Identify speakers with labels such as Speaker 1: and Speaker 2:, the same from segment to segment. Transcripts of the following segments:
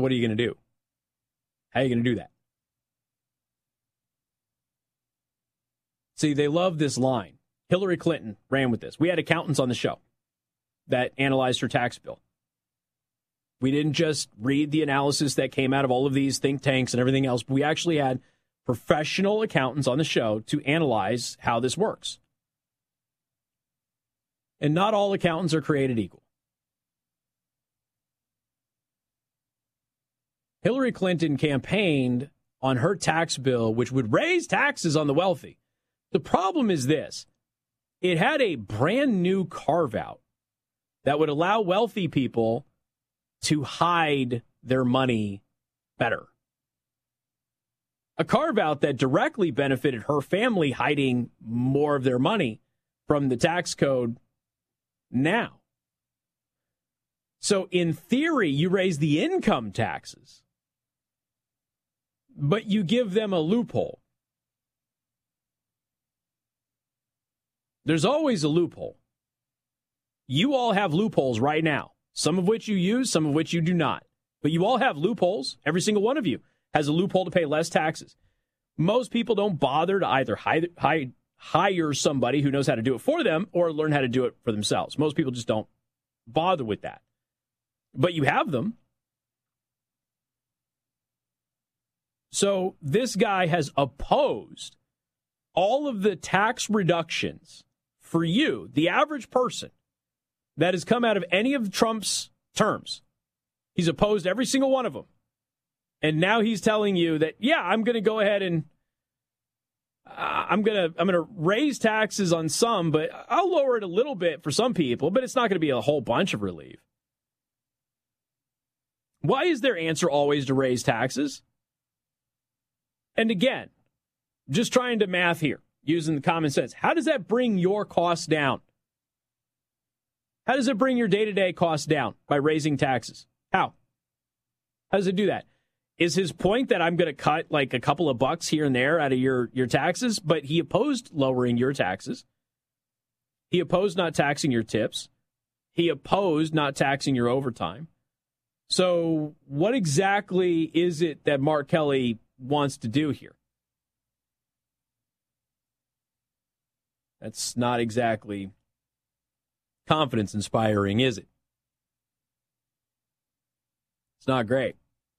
Speaker 1: what are you going to do? How are you going to do that? See, they love this line. Hillary Clinton ran with this. We had accountants on the show that analyzed her tax bill. We didn't just read the analysis that came out of all of these think tanks and everything else. But we actually had professional accountants on the show to analyze how this works. And not all accountants are created equal. Hillary Clinton campaigned on her tax bill, which would raise taxes on the wealthy. The problem is this. It had a brand new carve-out that would allow wealthy people to hide their money better. A carve-out that directly benefited her family hiding more of their money from the tax code now. So in theory, you raise the income taxes, but you give them a loophole. There's always a loophole. You all have loopholes right now, some of which you use, some of which you do not. But you all have loopholes. Every single one of you has a loophole to pay less taxes. Most people don't bother to either hire somebody who knows how to do it for them or learn how to do it for themselves. Most people just don't bother with that. But you have them. So this guy has opposed all of the tax reductions for you, the average person, that has come out of any of Trump's terms. He's opposed every single one of them. And now he's telling you that, yeah, I'm going to go ahead and I'm going to raise taxes on some, but I'll lower it a little bit for some people, but it's not going to be a whole bunch of relief. Why is their answer always to raise taxes? And again, just trying to math here, using the common sense. How does that bring your costs down? How does it bring your day-to-day costs down by raising taxes? How? How does it do that? Is his point that I'm going to cut like a couple of bucks here and there out of your taxes? But he opposed lowering your taxes. He opposed not taxing your tips. He opposed not taxing your overtime. So what exactly is it that Mark Kelly wants to do here? That's not exactly confidence inspiring, is it? It's not great.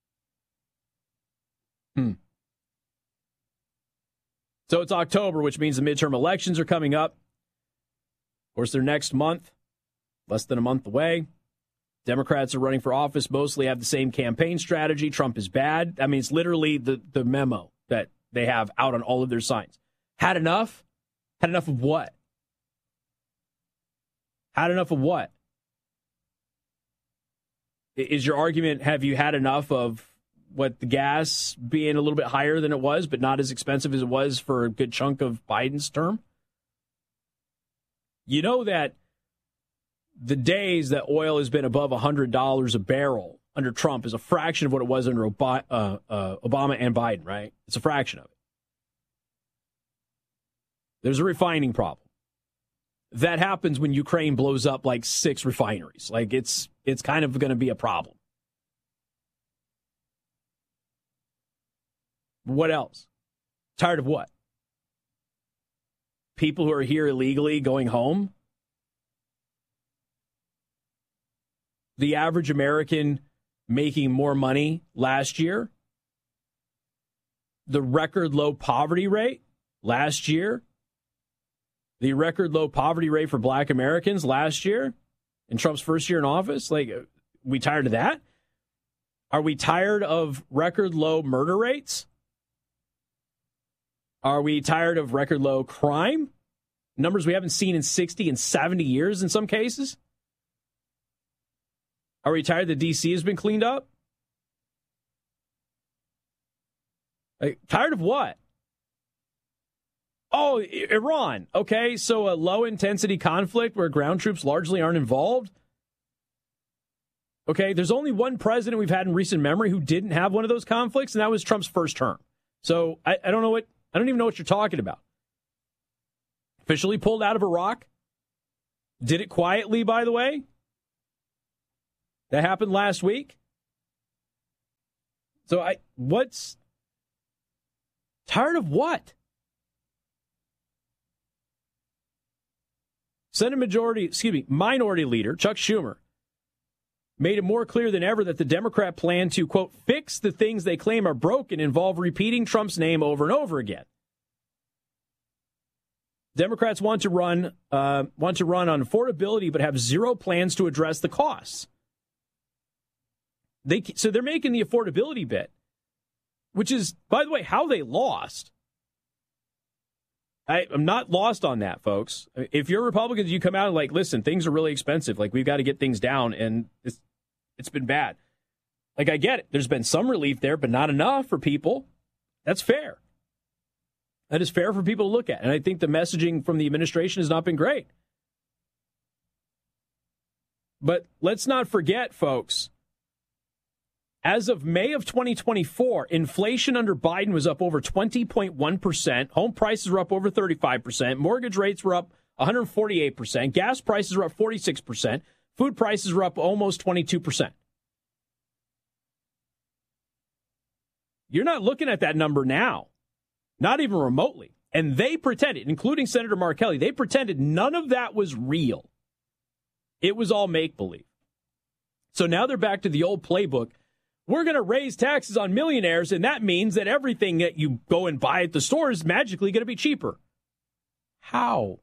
Speaker 1: So it's October, which means the midterm elections are coming up. Of course, they're next month, less than a month away. Democrats are running for office, mostly have the same campaign strategy. Trump is bad. I mean, it's literally the memo that they have out on all of their signs. Had enough? Had enough of what? Had enough of what? Is your argument, have you had enough of what the gas being a little bit higher than it was, but not as expensive as it was for a good chunk of Biden's term? You know that the days that oil has been above $100 a barrel under Trump is a fraction of what it was under Obama and Biden, right? It's a fraction of it. There's a refining problem. That happens when Ukraine blows up like 6 refineries. Like it's kind of going to be a problem. What else? Tired of what? People who are here illegally going home? The average American making more money last year? The record low poverty rate last year? The record low poverty rate for black Americans last year in Trump's first year in office? Like, we tired of that? Are we tired of record low murder rates? Are we tired of record low crime? Numbers we haven't seen in 60 and 70 years in some cases? Are we tired that D.C. has been cleaned up? Like, tired of what? Oh, Iran. Okay, so a low-intensity conflict where ground troops largely aren't involved? Okay, there's only one president we've had in recent memory who didn't have one of those conflicts, and that was Trump's first term. So I don't even know what you're talking about. Officially pulled out of Iraq. Did it quietly, by the way. That happened last week. So tired of what? Minority Leader Chuck Schumer made it more clear than ever that the Democrat plan to, quote, fix the things they claim are broken involve repeating Trump's name over and over again. Democrats want to run on affordability, but have zero plans to address the costs. So they're making the affordability bit, which is, by the way, how they lost. I'm not lost on that, folks. If you're Republicans, you come out and like, listen, things are really expensive. Like, we've got to get things down, and it's been bad. Like, I get it. There's been some relief there, but not enough for people. That's fair. That is fair for people to look at. And I think the messaging from the administration has not been great. But let's not forget, folks, as of May of 2024, inflation under Biden was up over 20.1%. Home prices were up over 35%. Mortgage rates were up 148%. Gas prices were up 46%. Food prices were up almost 22%. You're not looking at that number now. Not even remotely. And they pretended, including Senator Mark Kelly, they pretended none of that was real. It was all make-believe. So now they're back to the old playbook. We're going to raise taxes on millionaires, and that means that everything that you go and buy at the store is magically going to be cheaper. How?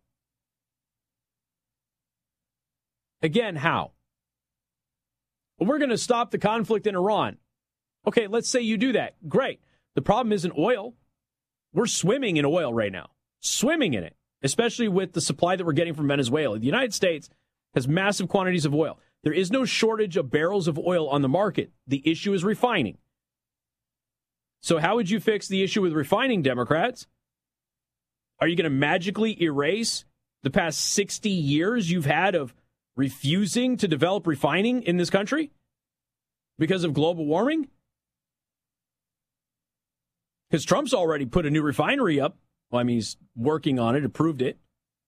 Speaker 1: Again, how? Well, we're going to stop the conflict in Iran. Okay, let's say you do that. Great. The problem isn't oil. We're swimming in oil right now. Swimming in it, especially with the supply that we're getting from Venezuela. The United States has massive quantities of oil. There is no shortage of barrels of oil on the market. The issue is refining. So how would you fix the issue with refining, Democrats? Are you going to magically erase the past 60 years you've had of refusing to develop refining in this country because of global warming? Because Trump's already put a new refinery up. Well, I mean, he's working on it, approved it.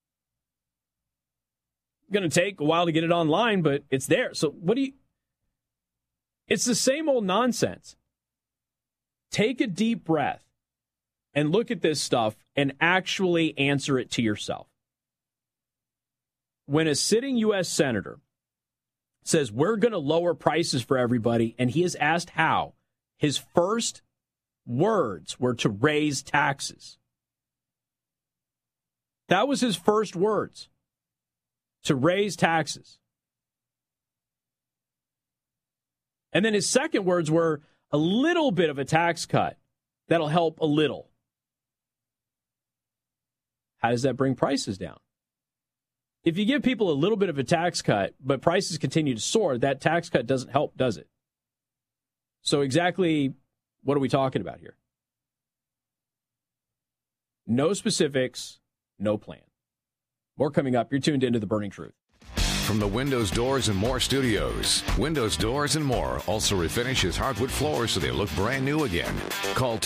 Speaker 1: Going to take a while to get it online, but it's there. So it's the same old nonsense. Take a deep breath and look at this stuff and actually answer it to yourself. When a sitting U.S. senator says we're going to lower prices for everybody, and he is asked how, his first words were to raise taxes. That was his first words. To raise taxes. And then his second words were a little bit of a tax cut that'll help a little. How does that bring prices down? If you give people a little bit of a tax cut, but prices continue to soar, that tax cut doesn't help, does it? So exactly what are we talking about here? No specifics, no plan. More coming up. You're tuned into The Burning Truth.
Speaker 2: From the Windows, Doors, and More studios, Windows, Doors, and More also refinishes hardwood floors so they look brand new again. Call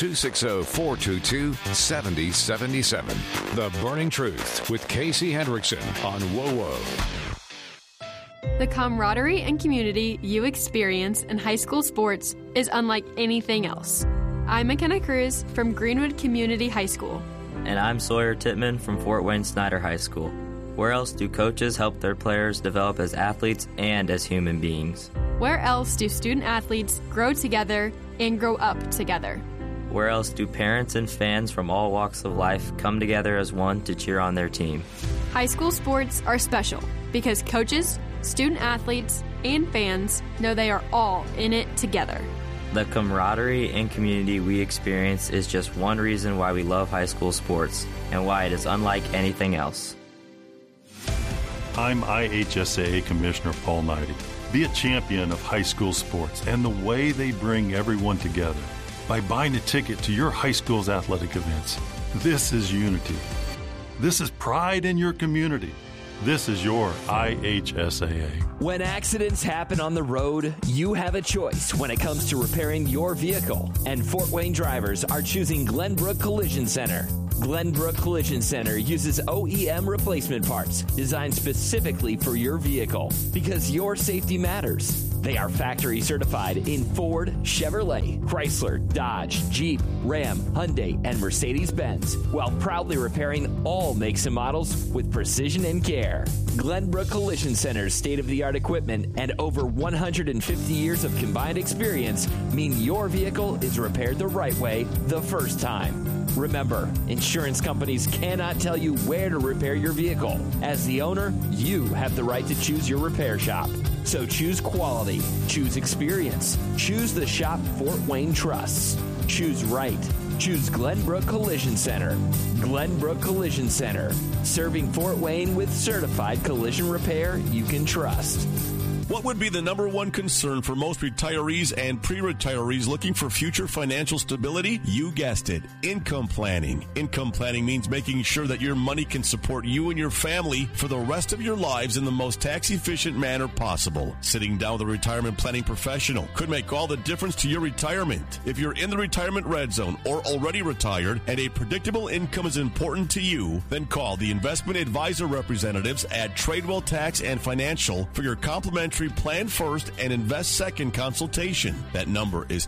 Speaker 2: 260-422-7077. The Burning Truth with Casey Hendrickson on WOWO.
Speaker 3: The camaraderie and community you experience in high school sports is unlike anything else. I'm McKenna Cruz from Greenwood Community High School.
Speaker 4: And I'm Sawyer Tittman from Fort Wayne Snyder High School. Where else do coaches help their players develop as athletes and as human beings?
Speaker 3: Where else do student athletes grow together and grow up together?
Speaker 4: Where else do parents and fans from all walks of life come together as one to cheer on their team?
Speaker 3: High school sports are special because coaches, student athletes, and fans know they are all in it together.
Speaker 4: The camaraderie and community we experience is just one reason why we love high school sports and why it is unlike anything else.
Speaker 5: I'm IHSAA Commissioner Paul Knighty. Be a champion of high school sports and the way they bring everyone together by buying a ticket to your high school's athletic events. This is unity. This is pride in your community. This is your IHSAA.
Speaker 6: When accidents happen on the road, you have a choice when it comes to repairing your vehicle. And Fort Wayne drivers are choosing Glenbrook Collision Center. Glenbrook Collision Center uses OEM replacement parts designed specifically for your vehicle because your safety matters. They are factory certified in Ford, Chevrolet, Chrysler, Dodge, Jeep, Ram, Hyundai, and Mercedes-Benz, while proudly repairing all makes and models with precision and care. Glenbrook Collision Center's state-of-the-art equipment and over 150 years of combined experience mean your vehicle is repaired the right way the first time. Remember, insurance companies cannot tell you where to repair your vehicle. As the owner, you have the right to choose your repair shop. So choose quality, choose experience, choose the shop Fort Wayne trusts. Choose right. Choose Glenbrook Collision Center. Glenbrook Collision Center, serving Fort Wayne with certified collision repair you can trust.
Speaker 7: What would be the number one concern for most retirees and pre-retirees looking for future financial stability? You guessed it, income planning. Income planning means making sure that your money can support you and your family for the rest of your lives in the most tax-efficient manner possible. Sitting down with a retirement planning professional could make all the difference to your retirement. If you're in the retirement red zone or already retired and a predictable income is important to you, then call the investment advisor representatives at Tradewell Tax and Financial for your complimentary Plan First and Invest Second consultation. That number is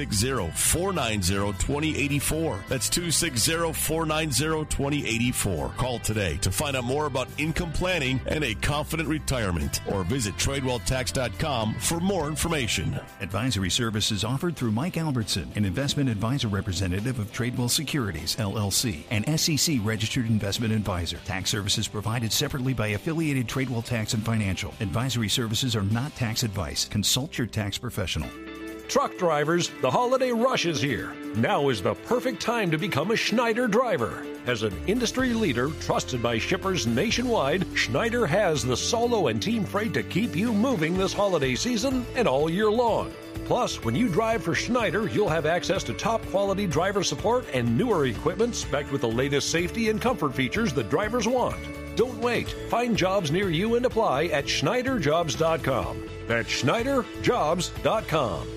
Speaker 7: 260-490-2084. That's 260-490-2084. Call today to find out more about income planning and a confident retirement, or visit TradewellTax.com for more information.
Speaker 8: Advisory services offered through Mike Albertson, an investment advisor representative of Tradewell Securities, LLC, an SEC registered investment advisor. Tax services provided separately by affiliated Tradewell Tax and Financial. Advisory services are not tax advice. Consult your tax professional.
Speaker 9: Truck drivers, the holiday rush is here. Now is the perfect time to become a Schneider driver. As an industry leader trusted by shippers nationwide, Schneider has the solo and team freight to keep you moving this holiday season and all year long. Plus, when you drive for Schneider, you'll have access to top-quality driver support and newer equipment spec'd with the latest safety and comfort features that drivers want. Don't wait. Find jobs near you and apply at SchneiderJobs.com. That's SchneiderJobs.com.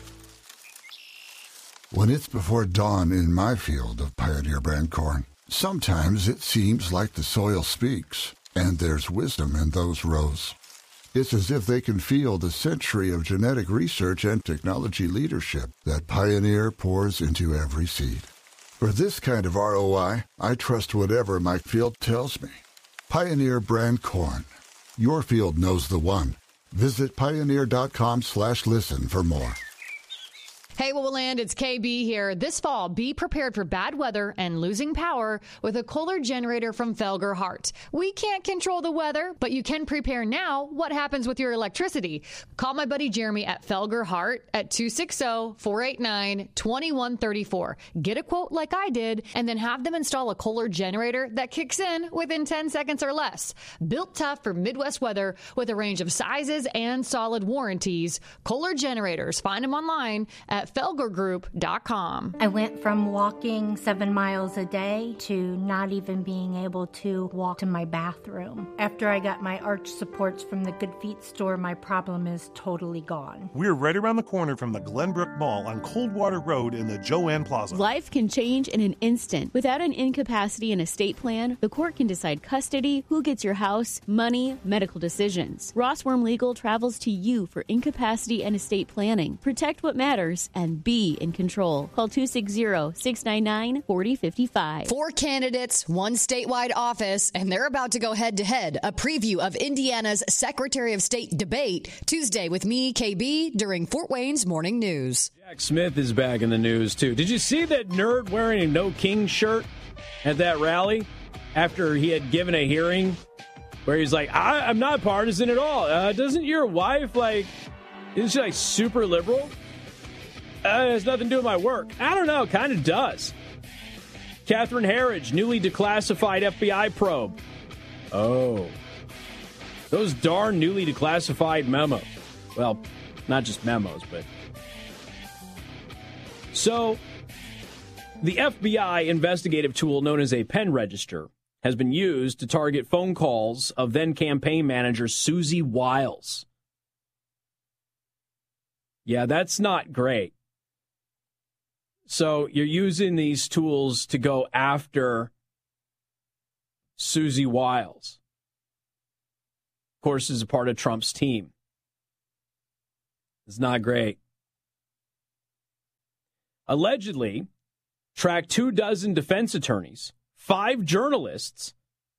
Speaker 10: When it's before dawn in my field of Pioneer brand corn, sometimes it seems like the soil speaks, and there's wisdom in those rows. It's as if they can feel the century of genetic research and technology leadership that Pioneer pours into every seed. For this kind of ROI, I trust whatever my field tells me. Pioneer brand corn. Your field knows the one. Visit Pioneer.com/listen for more.
Speaker 11: Hey, Willand, it's KB here. This fall, be prepared for bad weather and losing power with a Kohler generator from Felger Hart. We can't control the weather, but you can prepare now. What happens with your electricity? Call my buddy Jeremy at Felger Hart at 260-489-2134. Get a quote like I did, and then have them install a Kohler generator that kicks in within 10 seconds or less. Built tough for Midwest weather with a range of sizes and solid warranties. Kohler generators. Find them online at felgergroup.com.
Speaker 12: I went from walking 7 miles a day to not even being able to walk to my bathroom. After I got my arch supports from the Good Feet store, my problem is totally gone.
Speaker 13: We're right around the corner from the Glenbrook Mall on Coldwater Road in the Joanne Plaza.
Speaker 14: Life can change in an instant. Without an incapacity and estate plan, the court can decide custody, who gets your house, money, medical decisions. Ross Worm Legal travels to you for incapacity and estate planning. Protect what matters and be in control. Call 260-699-4055.
Speaker 11: 4 candidates, 1 statewide office, and they're about to go head-to-head. A preview of Indiana's Secretary of State debate Tuesday with me, KB, during Fort Wayne's Morning News.
Speaker 1: Jack Smith is back in the news, too. Did you see that nerd wearing a No King shirt at that rally after he had given a hearing where he's like, I'm not partisan at all. Doesn't your wife, isn't she, super liberal? It has nothing to do with my work. I don't know. Kind of does. Catherine Herridge, newly declassified FBI probe. Oh. Those darn newly declassified memos. Well, not just memos, but... So, the FBI investigative tool known as a pen register has been used to target phone calls of then-campaign manager Susie Wiles. Yeah, that's not great. So you're using these tools to go after Susie Wiles. Of course, is a part of Trump's team. It's not great. Allegedly, tracked 24 defense attorneys, 5 journalists,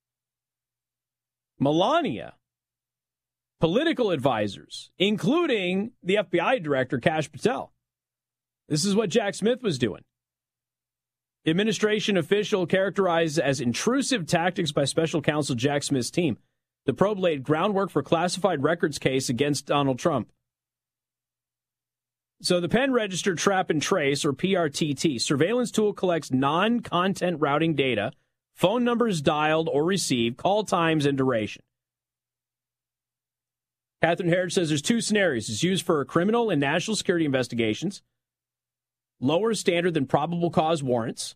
Speaker 1: Melania, political advisors, including the FBI director, Kash Patel. This is what Jack Smith was doing. Administration official characterized as intrusive tactics by special counsel Jack Smith's team. The probe laid groundwork for classified records case against Donald Trump. So the Penn Register Trap and Trace, or PRTT, surveillance tool collects non-content routing data, phone numbers dialed or received, call times, and duration. Catherine Herridge says there's 2 scenarios. It's used for criminal and national security investigations, lower standard than probable cause warrants.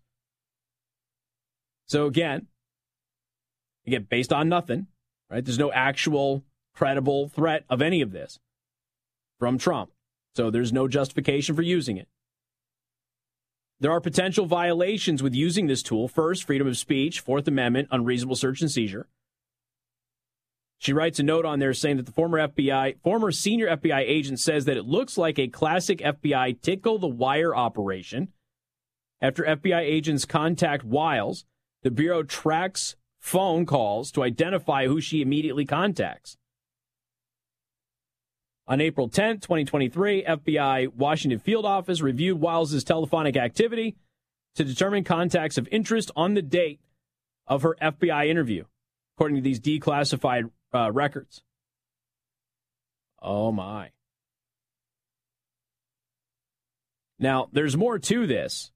Speaker 1: So again, based on nothing, right? There's no actual credible threat of any of this from Trump. So there's no justification for using it. There are potential violations with using this tool. First, freedom of speech, Fourth Amendment, unreasonable search and seizure. She writes a note on there saying that the former senior FBI agent says that it looks like a classic FBI tickle-the-wire operation. After FBI agents contact Wiles, the Bureau tracks phone calls to identify who she immediately contacts. On April 10, 2023, FBI Washington Field Office reviewed Wiles' telephonic activity to determine contacts of interest on the date of her FBI interview, according to these declassified records. Oh, my. Now, there's more to this.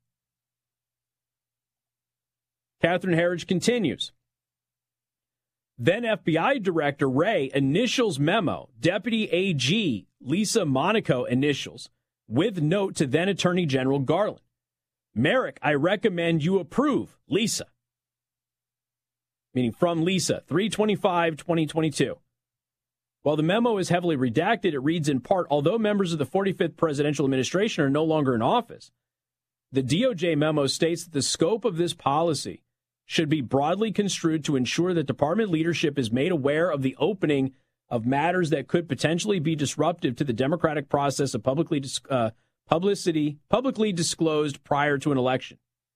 Speaker 1: Catherine Herridge continues. Then FBI Director Wray initials memo, Deputy AG Lisa Monaco initials, with note to then Attorney General Garland. Merrick, I recommend you approve, Lisa. Meaning from Lisa, 3/25/2022. While the memo is heavily redacted, it reads in part, although members of the 45th presidential administration are no longer in office, the DOJ memo states that the scope of this policy should be broadly construed to ensure that department leadership is made aware of the opening of matters that could potentially be disruptive to the democratic process of publicly disclosed prior to an election.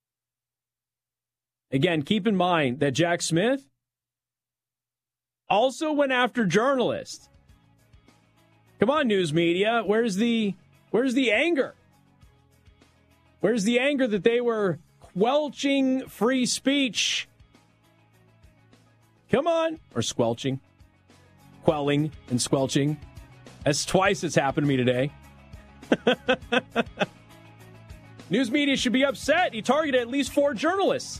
Speaker 1: Again, keep in mind that Jack Smith also went after journalists. Come on, news media. Where's the anger? Where's the anger that they were squelching free speech? Come on. Or squelching. Quelling and squelching. That's twice it's happened to me today. News media should be upset. He targeted at least 4 journalists.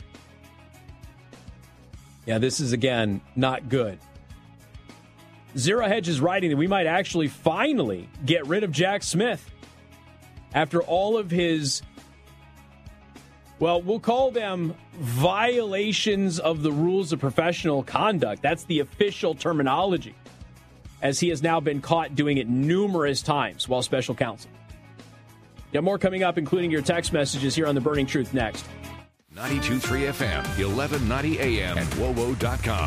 Speaker 1: Yeah, this is, again, not good. Zero Hedge is writing that we might actually finally get rid of Jack Smith after all of his, well, we'll call them violations of the rules of professional conduct. That's the official terminology, as he has now been caught doing it numerous times while special counsel. Got more coming up, including your text messages here on The Burning Truth next.
Speaker 2: 92.3 FM, 1190 AM, and WOWO.com.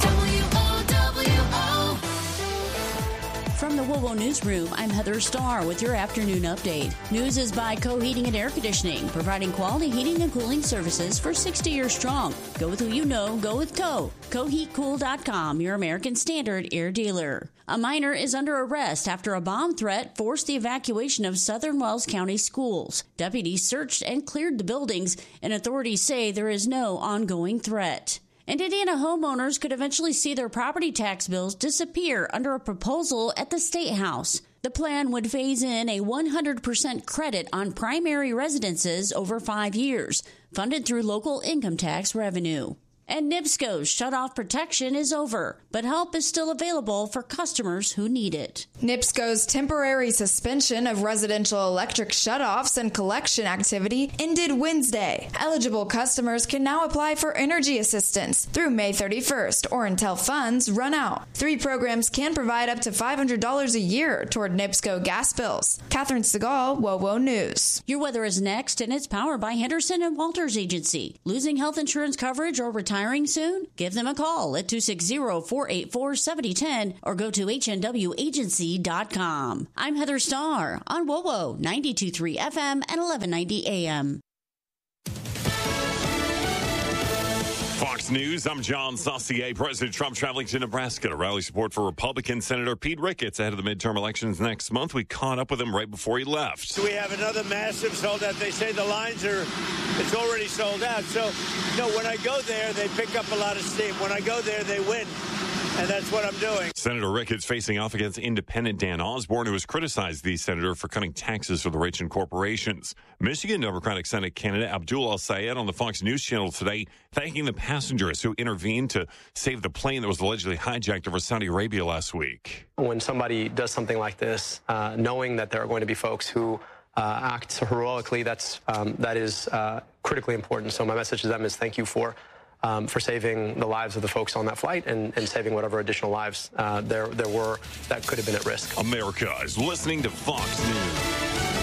Speaker 15: From the WOWO Newsroom, I'm Heather Starr with your afternoon update. News is by Co Heating and Air Conditioning, providing quality heating and cooling services for 60 years strong. Go with who you know, go with Co. CoHeatCool.com, your American Standard air dealer. A minor is under arrest after a bomb threat forced the evacuation of Southern Wells County schools. Deputies searched and cleared the buildings, and authorities say there is no ongoing threat. And Indiana homeowners could eventually see their property tax bills disappear under a proposal at the State House. The plan would phase in a 100% credit on primary residences over 5 years, funded through local income tax revenue. And NIPSCO's shutoff protection is over, but help is still available for customers who need it.
Speaker 16: NIPSCO's temporary suspension of residential electric shutoffs and collection activity ended Wednesday. Eligible customers can now apply for energy assistance through May 31st or until funds run out. 3 programs can provide up to $500 a year toward NIPSCO gas bills. Catherine Segal, WOWO News.
Speaker 15: Your weather is next, and it's powered by Henderson and Walters Agency. Losing health insurance coverage or retirement retiring soon? Give them a call at 260-484-7010 or go to hnwagency.com. I'm Heather Starr on WOWO 92.3 FM and 1190 AM.
Speaker 17: Fox News, I'm John Saucier. President Trump traveling to Nebraska to rally support for Republican Senator Pete Ricketts ahead of the midterm elections next month. We caught up with him right before he left.
Speaker 18: We have another massive sold out. They say the lines it's already sold out. So, when I go there, they pick up a lot of steam. When I go there, they win. And that's what I'm doing.
Speaker 17: Senator Ricketts facing off against independent Dan Osborne, who has criticized the senator for cutting taxes for the rich and corporations. Michigan Democratic Senate candidate Abdul El-Sayed on the Fox News Channel today, thanking the passengers who intervened to save the plane that was allegedly hijacked over Saudi Arabia last week.
Speaker 19: When somebody does something like this, knowing that there are going to be folks who act heroically, that is critically important. So my message to them is thank you for saving the lives of the folks on that flight and saving whatever additional lives there were that could have been at risk.
Speaker 17: America is listening to Fox News.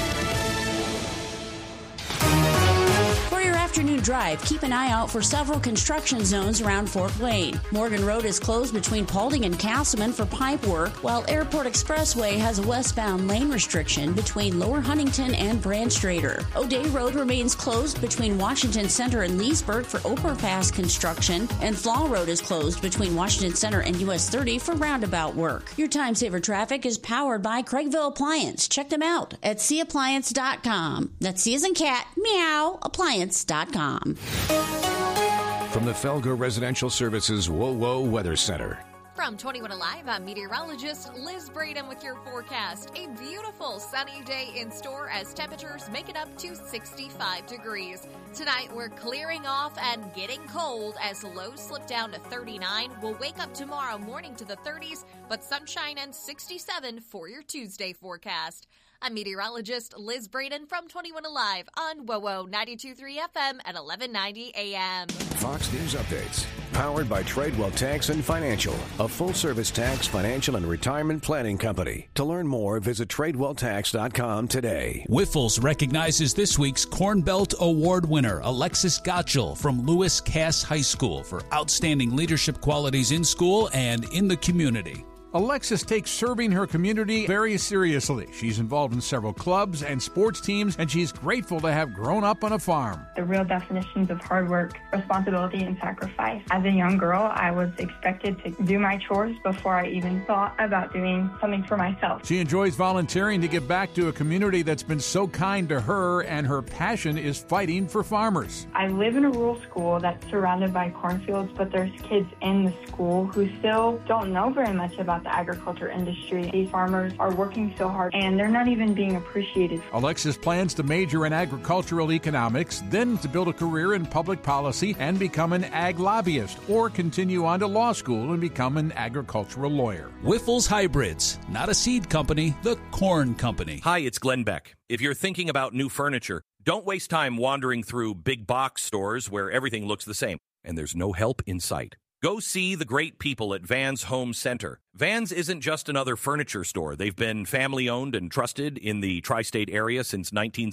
Speaker 15: For your afternoon drive, keep an eye out for several construction zones around Fort Wayne. Morgan Road is closed between Paulding and Castleman for pipe work, while Airport Expressway has a westbound lane restriction between Lower Huntington and Brandstrader. O'Day Road remains closed between Washington Center and Leesburg for overpass construction, and Flaw Road is closed between Washington Center and US 30 for roundabout work. Your time saver traffic is powered by Craigville Appliance. Check them out at cappliance.com. That's C as in cat, meow, appliance.com.
Speaker 2: From the Felger Residential Services WOWO Weather Center.
Speaker 20: From 21 Alive, I'm meteorologist Liz Braden with your forecast. A beautiful sunny day in store as temperatures make it up to 65 degrees. Tonight, we're clearing off and getting cold as lows slip down to 39. We'll wake up tomorrow morning to the 30s, but sunshine and 67 for your Tuesday forecast. I'm meteorologist Liz Braden from 21 Alive on WOWO 92.3 FM at 1190 AM.
Speaker 2: Fox News Updates, powered by Tradewell Tax and Financial, a full-service tax, financial, and retirement planning company. To learn more, visit TradewellTax.com today.
Speaker 21: Wiffles recognizes this week's Corn Belt Award winner, Alexis Gottschall from Lewis Cass High School, for outstanding leadership qualities in school and in the community.
Speaker 22: Alexis takes serving her community very seriously. She's involved in several clubs and sports teams, and she's grateful to have grown up on a farm.
Speaker 23: The real definitions of hard work, responsibility, and sacrifice. As a young girl, I was expected to do my chores before I even thought about doing something for myself.
Speaker 22: She enjoys volunteering to give back to a community that's been so kind to her, and her passion is fighting for farmers.
Speaker 23: I live in a rural school that's surrounded by cornfields, but there's kids in the school who still don't know very much about the agriculture industry. These farmers are working so hard and they're not even being appreciated.
Speaker 22: Alexis plans to major in agricultural economics, then to build a career in public policy and become an ag lobbyist, or continue on to law school and become an agricultural lawyer.
Speaker 21: Wiffles Hybrids, not a seed company, the corn company.
Speaker 24: Hi, it's Glenn Beck. If you're thinking about new furniture, don't waste time wandering through big box stores where everything looks the same and there's no help in sight. Go see the great people at Vans Home Center. Vans isn't just another furniture store. They've been family-owned and trusted in the tri-state area since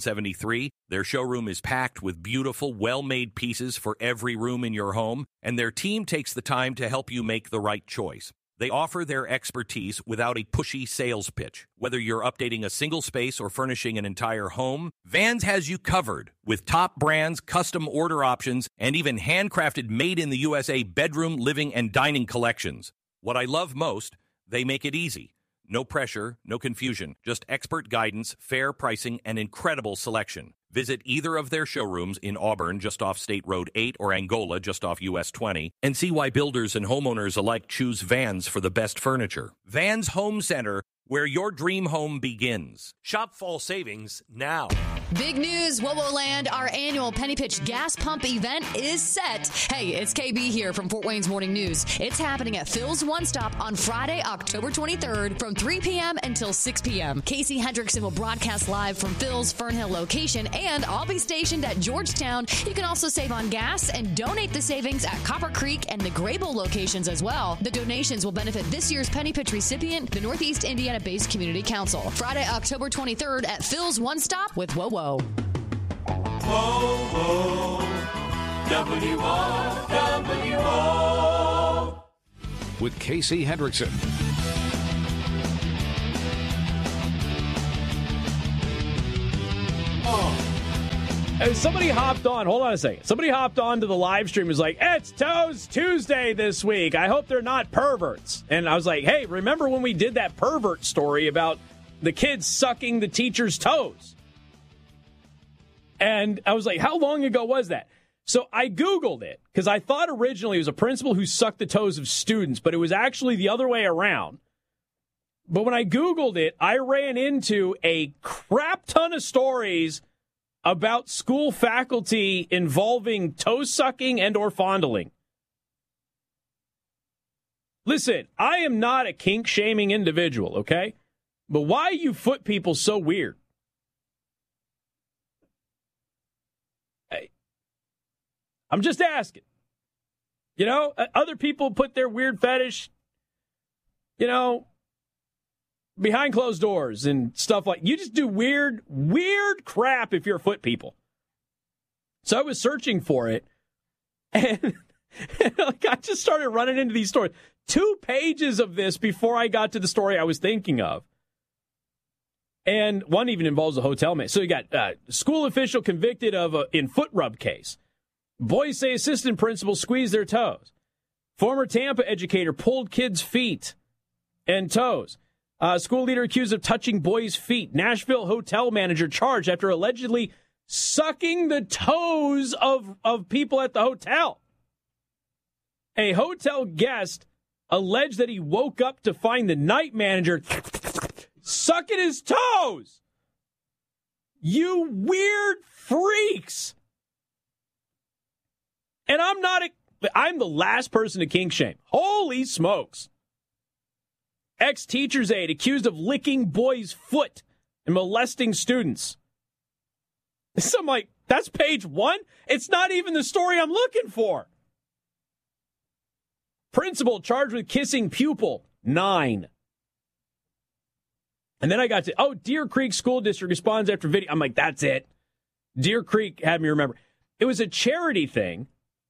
Speaker 24: 1973. Their showroom is packed with beautiful, well-made pieces for every room in your home, and their team takes the time to help you make the right choice. They offer their expertise without a pushy sales pitch. Whether you're updating a single space or furnishing an entire home, Vans has you covered with top brands, custom order options, and even handcrafted made-in-the-USA bedroom, living, and dining collections. What I love most, they make it easy. No pressure, no confusion, just expert guidance, fair pricing, and incredible selection. Visit either of their showrooms in Auburn, just off State Road 8, or Angola, just off US 20, and see why builders and homeowners alike choose Vans for the best furniture. Vans Home Center, where your dream home begins. Shop fall savings now.
Speaker 11: Big news, WOWO Land, our annual Penny Pitch gas pump event is set. Hey, it's KB here from Fort Wayne's Morning News. It's happening at Phil's One Stop on Friday, October 23rd from 3 p.m. until 6 p.m. Casey Hendrickson will broadcast live from Phil's Fernhill location, and I'll be stationed at Georgetown. You can also save on gas and donate the savings at Copper Creek and the Grable locations as well. The donations will benefit this year's Penny Pitch recipient, the Northeast Indiana-based Community Council. Friday, October 23rd at Phil's One Stop with WOWO.
Speaker 25: WOWO,
Speaker 2: WO. With Casey Hendrickson.
Speaker 1: Somebody hopped on. Hold on a second. Somebody hopped on to the live stream and was like, it's Toes Tuesday this week. I hope they're not perverts. And I was like, hey, remember when we did that pervert story about the kids sucking the teacher's toes? And I was like, how long ago was that? So I Googled it because I thought originally it was a principal who sucked the toes of students, but it was actually the other way around. But when I Googled it, I ran into a crap ton of stories about school faculty involving toe sucking and or fondling. Listen, I am not a kink shaming individual, okay? But why are you foot people so weird? Hey, I'm just asking. You know, other people put their weird fetish, you know, behind closed doors and stuff like you just do weird crap if you're foot people. So I was searching for it, and like I just started running into these stories. 2 pages of this before I got to the story I was thinking of. And one even involves a hotel man. So you got school official convicted of in foot rub case. Boys say assistant principal squeezed their toes. Former Tampa educator pulled kids' feet and toes. School leader accused of touching boys' feet. Nashville hotel manager charged after allegedly sucking the toes of people at the hotel. A hotel guest alleged that he woke up to find the night manager sucking his toes. You weird freaks. And I'm the last person to kink shame. Holy smokes. Ex-teacher's aide accused of licking boy's foot and molesting students. So I'm like, that's page 1? It's not even the story I'm looking for. Principal charged with kissing pupil, 9. And then I got to, Deer Creek School District responds after video. I'm like, that's it. Deer Creek had me remember. It was a charity thing.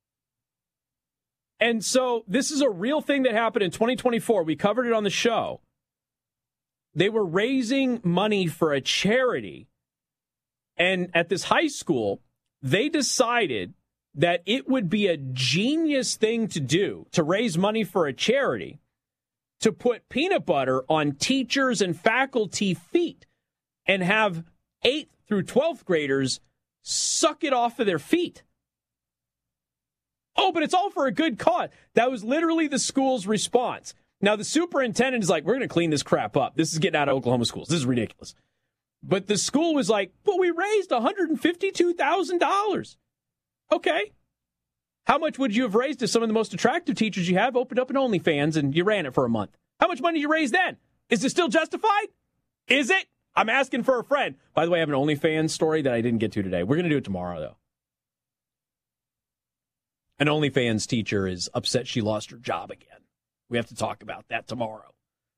Speaker 1: And so this is a real thing that happened in 2024. We covered it on the show. They were raising money for a charity. And at this high school, they decided that it would be a genius thing to do to raise money for a charity to put peanut butter on teachers and faculty feet and have 8th through 12th graders suck it off of their feet. Oh, but it's all for a good cause. That was literally the school's response. Now, the superintendent is like, we're going to clean this crap up. This is getting out of Oklahoma schools. This is ridiculous. But the school was like, but we raised $152,000. Okay. How much would you have raised if some of the most attractive teachers you have opened up an OnlyFans and you ran it for a month? How much money did you raise then? Is it still justified? Is it? I'm asking for a friend. By the way, I have an OnlyFans story that I didn't get to today. We're going to do it tomorrow, though. An OnlyFans teacher is upset she lost her job again. We have to talk about that tomorrow.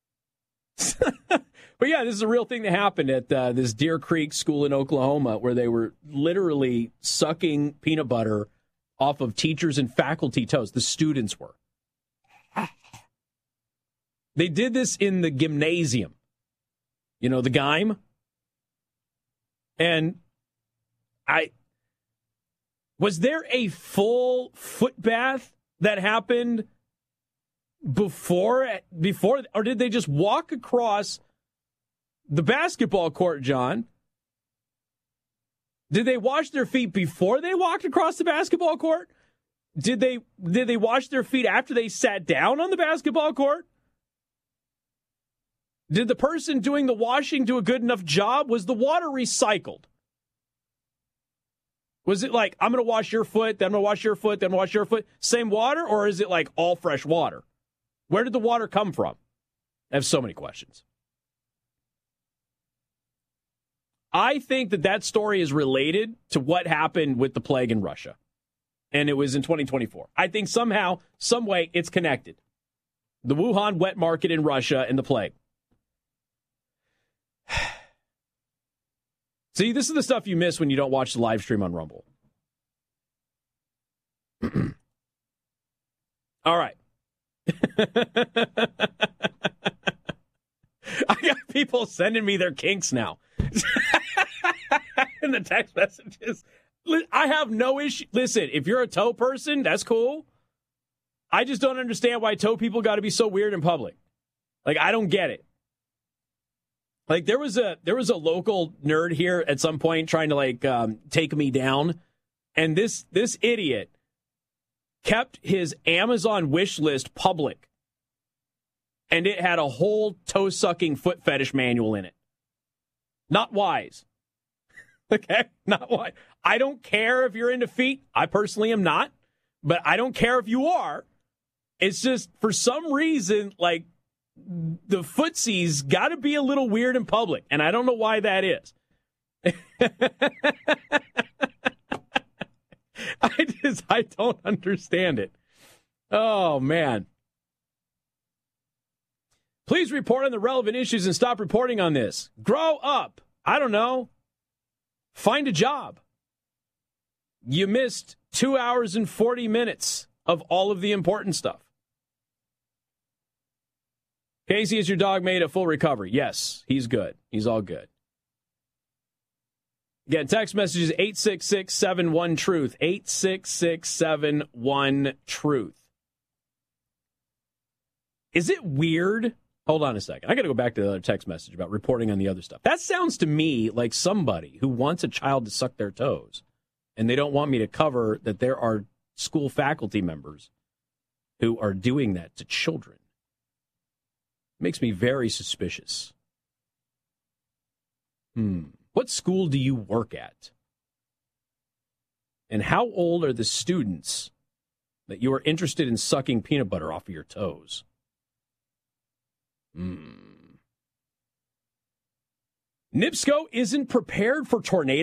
Speaker 1: But yeah, this is a real thing that happened at this Deer Creek school in Oklahoma where they were literally sucking peanut butter off of teachers and faculty toes. The students were. They did this in the gymnasium. You know, the Gym. And was there a full foot bath that happened before, or did they just walk across the basketball court, John? Did they wash their feet before they walked across the basketball court? Did they wash their feet after they sat down on the basketball court? Did the person doing the washing do a good enough job? Was the water recycled? Was it like, I'm going to wash your foot, then I'm going to wash your foot, then I'm going to wash your foot? Same water, or is it like all fresh water? Where did the water come from? I have so many questions. I think that story is related to what happened with the plague in Russia. And it was in 2024. I think somehow, some way, it's connected. The Wuhan wet market in Russia and the plague. See, this is the stuff you miss when you don't watch the live stream on Rumble. All right. I got people sending me their kinks now. In the text messages. I have no issue. Listen, if you're a toe person, that's cool. I just don't understand why toe people got to be so weird in public. Like, I don't get it. Like, there was a local nerd here at some point trying to take me down, and this idiot kept his Amazon wish list public, and it had a whole toe-sucking foot fetish manual in it. Not wise. Okay? Not wise. I don't care if you're into feet. I personally am not. But I don't care if you are. It's just, for some reason, like, the footsies got to be a little weird in public. And I don't know why that is. I don't understand it. Oh, man. Please report on the relevant issues and stop reporting on this. Grow up. I don't know. Find a job. You missed 2 hours and 40 minutes of all of the important stuff. Casey, is your dog made a full recovery? Yes, he's good. He's all good. Again, text messages 866-71-TRUTH. 866-71-TRUTH. Is it weird? Hold on a second. I got to go back to the other text message about reporting on the other stuff. That sounds to me like somebody who wants a child to suck their toes, and they don't want me to cover that there are school faculty members who are doing that to children. Makes me very suspicious. What school do you work at? And how old are the students that you are interested in sucking peanut butter off of your toes? NIPSCO isn't prepared for tornadoes? ?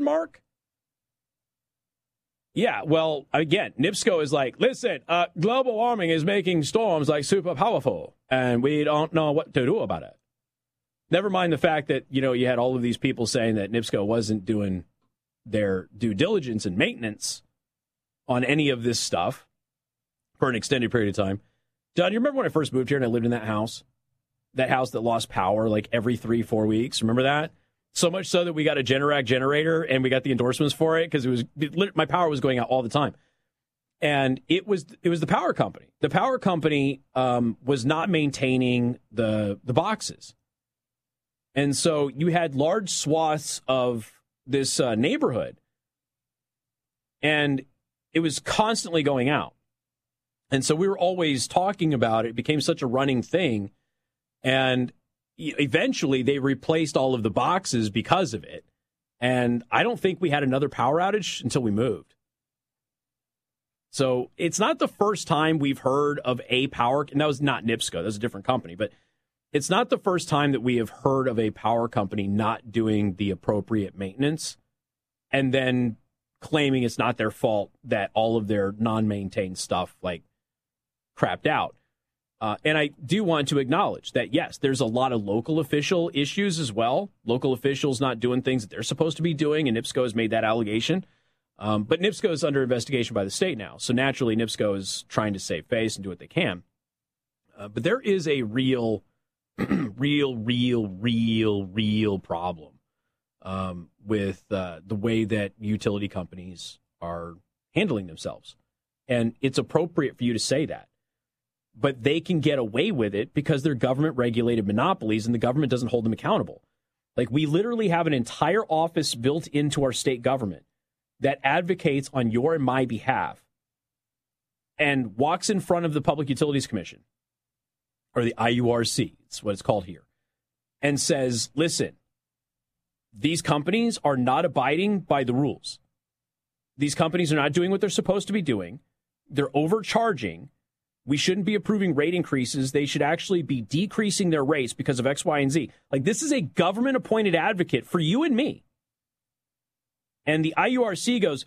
Speaker 1: Yeah, well, again, NIPSCO is like, listen, global warming is making storms like super powerful, and we don't know what to do about it. Never mind the fact that, you had all of these people saying that NIPSCO wasn't doing their due diligence and maintenance on any of this stuff for an extended period of time. Don, you remember when I first moved here and I lived in that house? That house that lost power like every 3-4 weeks. Remember that? So much so that we got a Generac generator and we got the endorsements for it because my power was going out all the time. And it was the power company. The power company was not maintaining the boxes. And so you had large swaths of this neighborhood, and it was constantly going out. And so we were always talking about it. It became such a running thing. And eventually they replaced all of the boxes because of it. And I don't think we had another power outage until we moved. So it's not the first time we've heard of a power, and that was not NIPSCO, that was a different company, but it's not the first time that we have heard of a power company not doing the appropriate maintenance and then claiming it's not their fault that all of their non-maintained stuff crapped out. And I do want to acknowledge that, yes, there's a lot of local official issues as well. Local officials not doing things that they're supposed to be doing, and NIPSCO has made that allegation. But NIPSCO is under investigation by the state now. So naturally, NIPSCO is trying to save face and do what they can. But there is a real problem with the way that utility companies are handling themselves. And it's appropriate for you to say that. But they can get away with it because they're government-regulated monopolies and the government doesn't hold them accountable. We literally have an entire office built into our state government that advocates on your and my behalf and walks in front of the Public Utilities Commission, or the IURC, it's what it's called here, and says, listen, these companies are not abiding by the rules. These companies are not doing what they're supposed to be doing. They're overcharging. We shouldn't be approving rate increases. They should actually be decreasing their rates because of X, Y, and Z. This is a government-appointed advocate for you and me. And the IURC goes,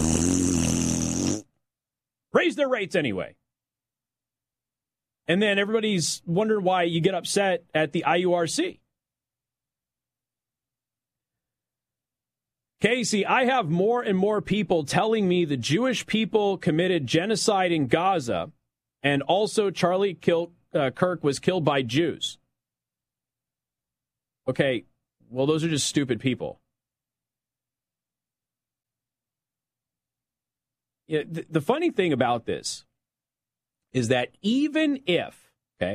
Speaker 1: raise their rates anyway. And then everybody's wondering why you get upset at the IURC. Casey, I have more and more people telling me the Jewish people committed genocide in Gaza, and also Charlie Kirk was killed by Jews. Okay, well, those are just stupid people. Yeah, the funny thing about this is that even if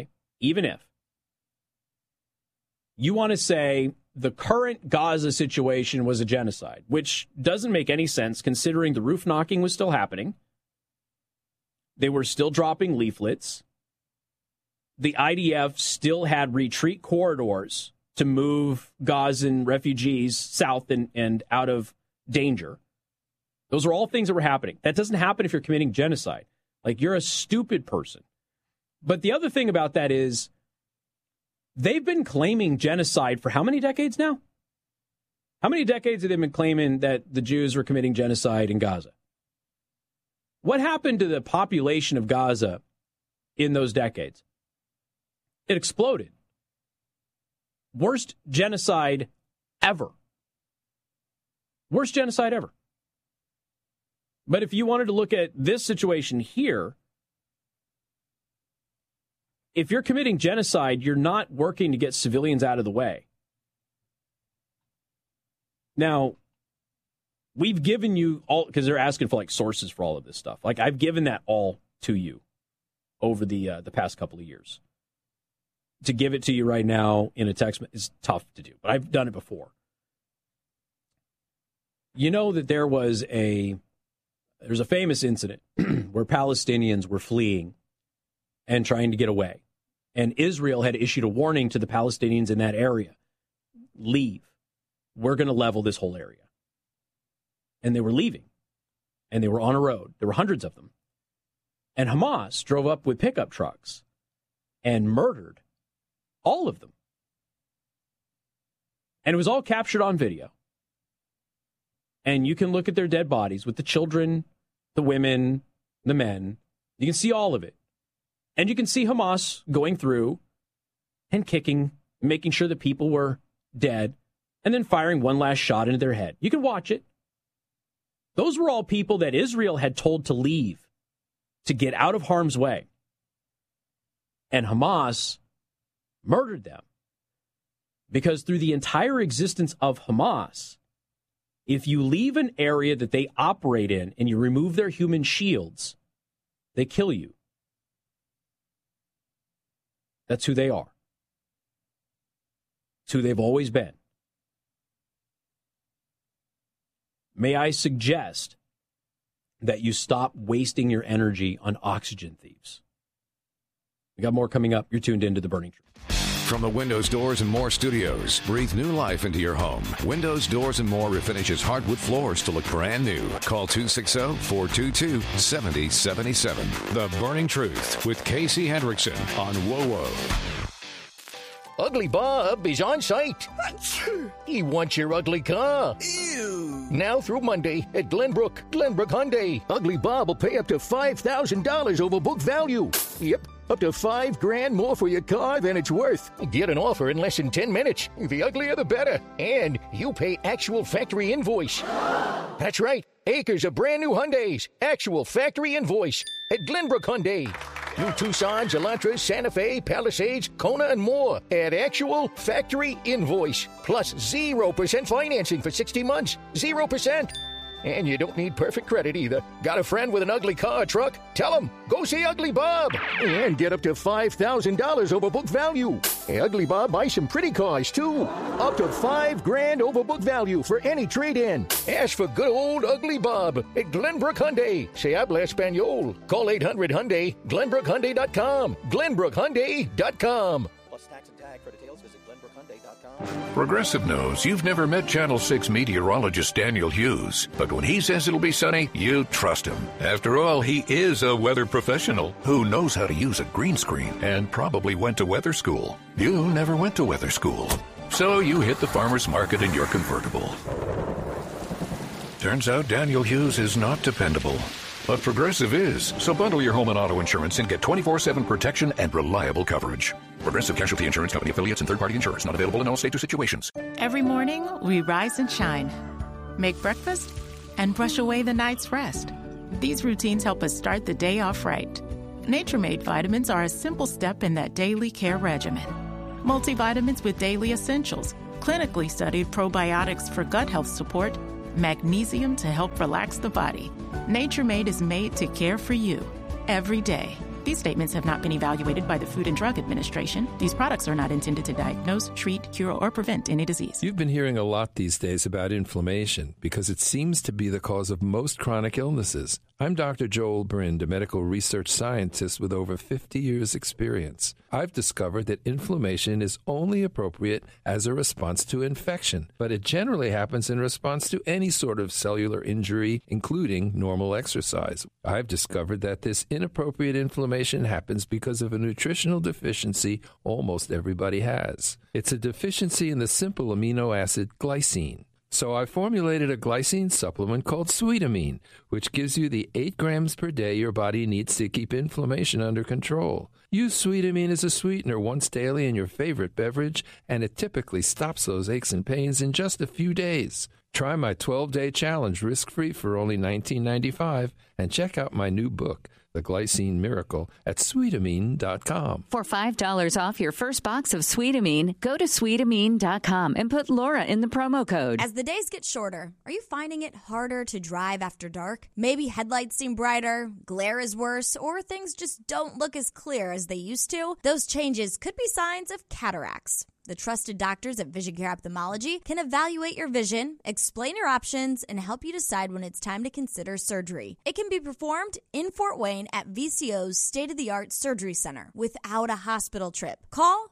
Speaker 1: you want to say the current Gaza situation was a genocide, which doesn't make any sense considering the roof knocking was still happening. They were still dropping leaflets. The IDF still had retreat corridors to move Gazan refugees south and out of danger. Those are all things that were happening. That doesn't happen if you're committing genocide. Like, you're a stupid person. But the other thing about that is they've been claiming genocide for how many decades now? How many decades have they been claiming that the Jews were committing genocide in Gaza? What happened to the population of Gaza in those decades? It exploded. Worst genocide ever. Worst genocide ever. But if you wanted to look at this situation here, if you're committing genocide, you're not working to get civilians out of the way. Now, we've given you all, because they're asking for like sources for all of this stuff. Like, I've given that all to you over the past couple of years. To give it to you right now in a text is tough to do, but I've done it before. You know that there's a famous incident where Palestinians were fleeing and trying to get away. And Israel had issued a warning to the Palestinians in that area. Leave. We're going to level this whole area. And they were leaving. And they were on a road. There were hundreds of them. And Hamas drove up with pickup trucks and murdered all of them. And it was all captured on video. And you can look at their dead bodies with the children, the women, the men. You can see all of it. And you can see Hamas going through and kicking, making sure that people were dead, and then firing one last shot into their head. You can watch it. Those were all people that Israel had told to leave, to get out of harm's way. And Hamas murdered them. Because through the entire existence of Hamas, if you leave an area that they operate in and you remove their human shields, they kill you. That's who they are. It's who they've always been. May I suggest that you stop wasting your energy on oxygen thieves? We got more coming up. You're tuned into The Burning Truth.
Speaker 2: From the Windows, Doors, and More studios, breathe new life into your home. Windows, Doors, and More refinishes hardwood floors to look brand new. Call 260-422-7077. The Burning Truth with Casey Hendrickson on WOWO.
Speaker 3: Ugly Bob is on site. He wants your ugly car.
Speaker 4: Ew.
Speaker 3: Now through Monday at Glenbrook Hyundai. Ugly Bob will pay up to $5,000 over book value. Yep. Up to $5,000 more for your car than it's worth. Get an offer in less than 10 minutes. The uglier the better. And you pay actual factory invoice. That's right. Acres of brand new Hyundais. Actual factory invoice at Glenbrook Hyundai. New Tucsons, Elantras, Santa Fe, Palisades, Kona, and more at actual factory invoice. Plus 0% financing for 60 months. 0%. And you don't need perfect credit either. Got a friend with an ugly car or truck? Tell him, go see Ugly Bob. And get up to $5,000 over book value. Ugly Bob buys some pretty cars, too. Up to $5,000 over book value for any trade-in. Ask for good old Ugly Bob at Glenbrook Hyundai. Se habla Espanol. Call 800-HYUNDAI, GlenbrookHyundai.com. GlenbrookHyundai.com.
Speaker 4: Plus tax and tag. For details, visit GlenbrookHyundai.com.
Speaker 5: Progressive knows you've never met Channel 6 meteorologist Daniel Hughes, but when he says it'll be sunny, you trust him. After all, he is a weather professional who knows how to use a green screen and probably went to weather school. You never went to weather school, so you hit the farmer's market in your convertible. Turns out Daniel Hughes is not dependable. But Progressive is, so bundle your home and auto insurance and get 24/7 protection and reliable coverage. Progressive Casualty Insurance Company affiliates and third-party insurers not available in all states or situations.
Speaker 6: Every morning, we rise and shine, make breakfast, and brush away the night's rest. These routines help us start the day off right. Nature Made vitamins are a simple step in that daily care regimen. Multivitamins with daily essentials, clinically studied probiotics for gut health support, magnesium to help relax the body. Nature Made is made to care for you every day. These statements have not been evaluated by the Food and Drug Administration. These products are not intended to diagnose, treat, cure, or prevent any disease.
Speaker 7: You've been hearing a lot these days about inflammation because it seems to be the cause of most chronic illnesses. I'm Dr. Joel Brind, a medical research scientist with over 50 years' experience. I've discovered that inflammation is only appropriate as a response to infection, but it generally happens in response to any sort of cellular injury, including normal exercise. I've discovered that this inappropriate inflammation happens because of a nutritional deficiency almost everybody has. It's a deficiency in the simple amino acid glycine. So I formulated a glycine supplement called Sweetamine, which gives you the 8 grams per day your body needs to keep inflammation under control. Use Sweetamine as a sweetener once daily in your favorite beverage, and it typically stops those aches and pains in just a few days. Try my 12-day challenge risk-free for only $19.95, and check out my new book, The Glycine Miracle, at Sweetamine.com.
Speaker 8: For $5 off your first box of Sweetamine, go to Sweetamine.com and put Laura in the promo code.
Speaker 9: As the days get shorter, are you finding it harder to drive after dark? Maybe headlights seem brighter, glare is worse, or things just don't look as clear as they used to? Those changes could be signs of cataracts. The trusted doctors at Vision Care Ophthalmology can evaluate your vision, explain your options, and help you decide when it's time to consider surgery. It can be performed in Fort Wayne at VCO's state-of-the-art surgery center without a hospital trip. Call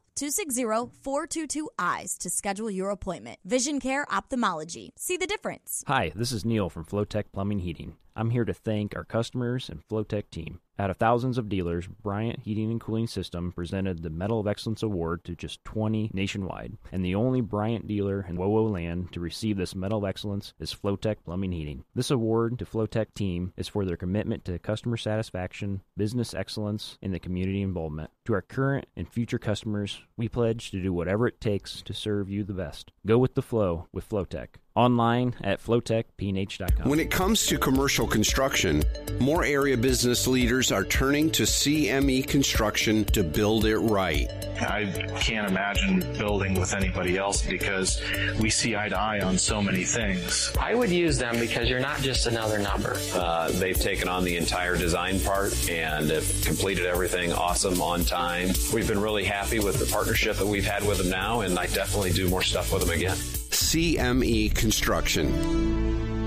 Speaker 9: 260-422-EYES to schedule your appointment. Vision Care Ophthalmology. See the difference.
Speaker 25: Hi, this is Neil from Flowtech Plumbing Heating. I'm here to thank our customers and Flowtech team. Out of thousands of dealers, Bryant Heating and Cooling System presented the Medal of Excellence Award to just 20 nationwide. And the only Bryant dealer in WOWO land to receive this Medal of Excellence is Flowtech Plumbing Heating. This award to Flowtech team is for their commitment to customer satisfaction, business excellence, and the community involvement. To our current and future customers, we pledge to do whatever it takes to serve you the best. Go with the flow with Flowtech. Online at flowtechpnh.com.
Speaker 26: When it comes to commercial construction, more area business leaders are turning to CME Construction to build it right.
Speaker 27: I can't imagine building with anybody else because we see eye to eye on so many things.
Speaker 28: I would use them because you're not just another number.
Speaker 29: They've taken on the entire design part and have completed everything awesome on time. We've been really happy with the partnership that we've had with them now, and I definitely do more stuff with them again.
Speaker 26: CME Construction.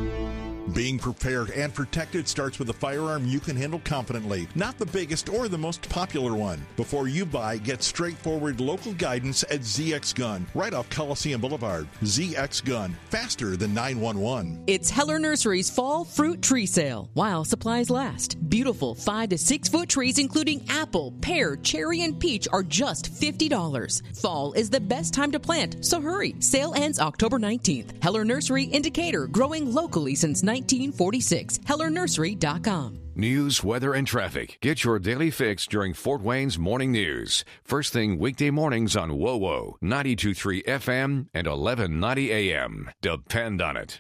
Speaker 30: Being prepared and protected starts with a firearm you can handle confidently, not the biggest or the most popular one. Before you buy, get straightforward local guidance at ZX Gun, right off Coliseum Boulevard. ZX Gun, faster than 911.
Speaker 31: It's Heller Nursery's Fall Fruit Tree Sale, while supplies last. Beautiful 5 to 6 foot trees, including apple, pear, cherry, and peach, are just $50. Fall is the best time to plant, so hurry. Sale ends October 19th. Heller Nursery in Decatur, growing locally since 1946. HellerNursery.com.
Speaker 2: News, weather, and traffic. Get your daily fix during Fort Wayne's Morning News. First thing weekday mornings on WOWO, 92.3 FM and 1190 AM. Depend on it.